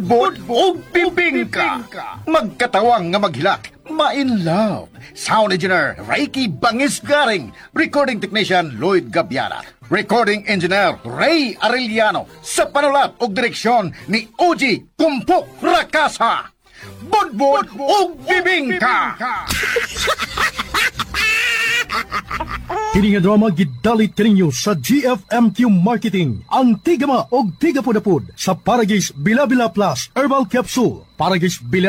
budbud o bibingka. Magkatawang nga maghilak, ma-in love. Sound engineer, Reiki Bangis Garing. Recording technician, Lloyd Gabiana. Recording engineer, Ray Arellano. Sa panulat o direksyon ni Uji Kumpok Rakasa. Budbud o bibingka. Kini nga drama gidalit kaninyo sa GFMQ Marketing. Ang tigama og tigapudapud sa Paragis Bila Bila Plus Herbal Capsule. Paragis Bila